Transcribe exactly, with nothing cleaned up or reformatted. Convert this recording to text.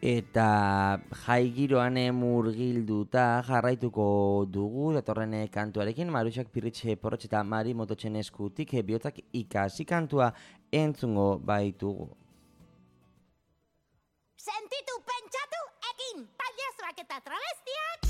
Eta jai giroan murgilduta jarraituko dugu datorren kantuarekin, Maruxak Pirritxe Porrotx eta Mari Mototxen eskutik bihotzak ikasi kantua entzungo baitugu. Sentitu, pentsatu, egin, pailazoak eta travestiak